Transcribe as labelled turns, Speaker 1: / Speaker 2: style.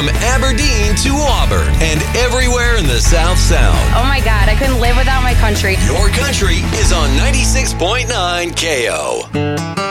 Speaker 1: From Aberdeen to Auburn and everywhere in the South Sound.
Speaker 2: Oh my God, I couldn't live without my country.
Speaker 1: Your country is on 96.9 KO.